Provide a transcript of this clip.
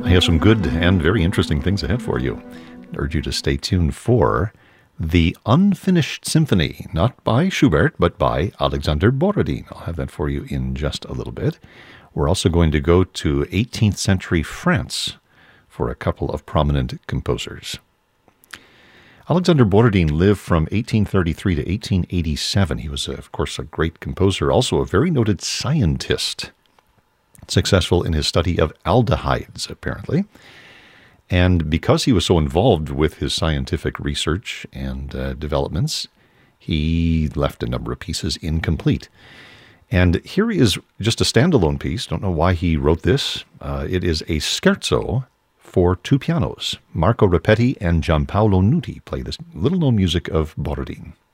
I have some good and very interesting things ahead for you. I urge you to stay tuned for The Unfinished Symphony, not by Schubert, but by Alexander Borodin. I'll have that for you in just a little bit. We're also going to go to 18th century France for a couple of prominent composers. Alexander Borodin lived from 1833 to 1887. He was, of course, a great composer, also a very noted scientist, successful in his study of aldehydes, apparently. And because he was so involved with his scientific research and developments, he left a number of pieces incomplete. And here is just a standalone piece. Don't know why he wrote this. It is a scherzo for two pianos. Marco Rapetti and Giampaolo Nuti play this little-known music of Borodin.